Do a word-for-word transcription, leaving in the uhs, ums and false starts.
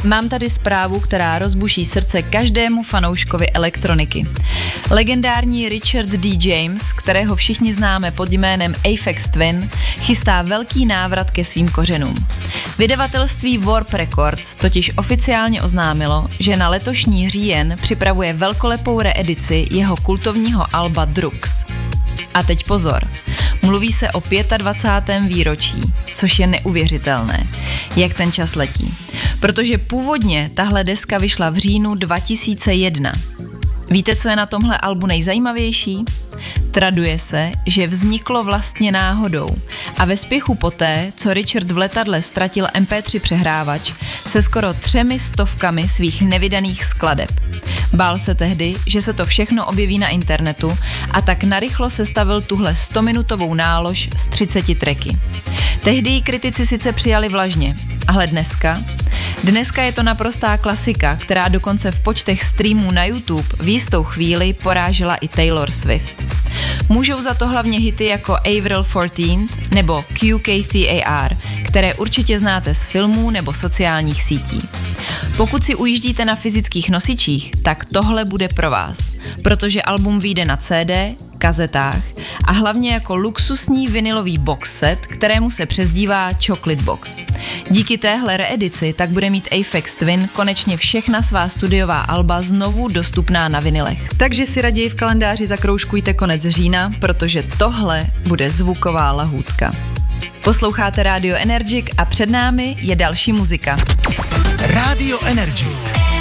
mám tady zprávu, která rozbuší srdce každému fanouškovi elektroniky. Legendární Richard D. James, kterého všichni známe pod jménem Aphex Twin, chystá velký návrat ke svým kořenům. Vydavatelství Warp Records totiž oficiálně oznámilo, že na letošní říjen připravuje velkolepou reedici jeho kultovního alba Drugs. A teď pozor, mluví se o dvacátém pátém výročí, což je neuvěřitelné, jak ten čas letí. Protože původně tahle deska vyšla v říjnu dva tisíce jedna. Víte, co je na tomhle albu nejzajímavější? Traduje se, že vzniklo vlastně náhodou a ve spěchu poté, co Richard v letadle ztratil em pé tři přehrávač se skoro třemi stovkami svých nevydaných skladeb. Bál se tehdy, že se to všechno objeví na internetu a tak narychlo sestavil tuhle stominutovou nálož z třiceti tracky. Tehdy ji kritici sice přijali vlažně, ale dneska? Dneska je to naprostá klasika, která dokonce v počtech streamů na YouTube v jistou chvíli porážela i Taylor Swift. Můžou za to hlavně hity jako April čtrnáctého nebo Q K tři A R, které určitě znáte z filmů nebo sociálních sítí. Pokud si ujíždíte na fyzických nosičích, tak tohle bude pro vás, protože album vyjde na C D, kazetách a hlavně jako luxusní vinylový box set, kterému se přezdívá Chocolate Box. Díky téhle reedici tak bude mít Aphex Twin konečně všechna svá studiová alba znovu dostupná na vinylech. Takže si raději v kalendáři zakroužkujte konec října, protože tohle bude zvuková lahůdka. Posloucháte Radio Energic a před námi je další muzika. Radio Energic.